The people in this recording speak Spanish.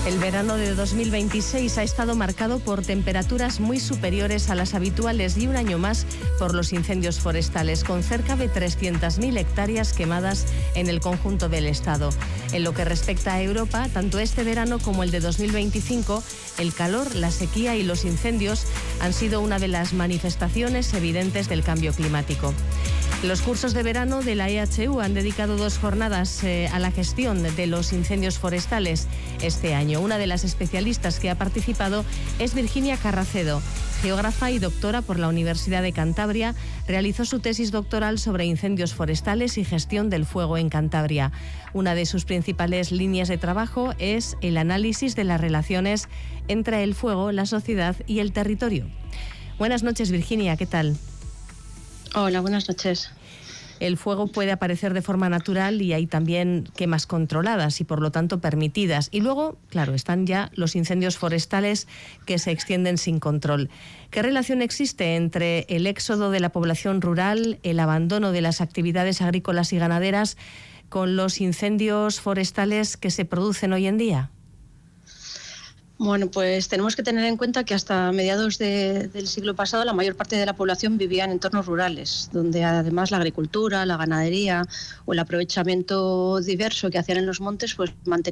El verano de 2026 ha estado marcado por temperaturas muy superiores a las habituales y un año más por los incendios forestales, con cerca de 300.000 hectáreas quemadas en el conjunto del Estado. En lo que respecta a Europa, tanto este verano como el de 2025, el calor, la sequía y los incendios han sido una de las manifestaciones evidentes del cambio climático. Los cursos de verano de la EHU han dedicado 2 jornadas a la gestión de los incendios forestales este año. Una de las especialistas que ha participado es Virginia Carracedo, geógrafa y doctora por la Universidad de Cantabria. Realizó su tesis doctoral sobre incendios forestales y gestión del fuego en Cantabria. Una de sus principales líneas de trabajo es el análisis de las relaciones entre el fuego, la sociedad y el territorio. Buenas noches, Virginia, ¿qué tal? Hola, buenas noches. El fuego puede aparecer de forma natural y hay también quemas controladas y por lo tanto permitidas. Y luego, claro, están ya los incendios forestales que se extienden sin control. ¿Qué relación existe entre el éxodo de la población rural, el abandono de las actividades agrícolas y ganaderas con los incendios forestales que se producen hoy en día? Bueno, pues tenemos que tener en cuenta que hasta mediados del siglo pasado la mayor parte de la población vivía en entornos rurales, donde además la agricultura, la ganadería o el aprovechamiento diverso que hacían en los montes pues mantenían